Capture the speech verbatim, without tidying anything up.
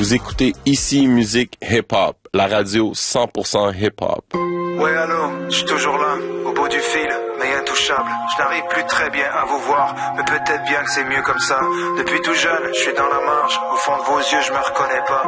Vous écoutez ici Musique Hip-Hop, la radio cent pour cent hip-hop. Ouais, allô, je suis toujours là, au bout du fil, mais intouchable. Je n'arrive plus très bien à vous voir, mais peut-être bien que c'est mieux comme ça. Depuis tout jeune, je suis dans la marge, au fond de vos yeux, je me reconnais pas.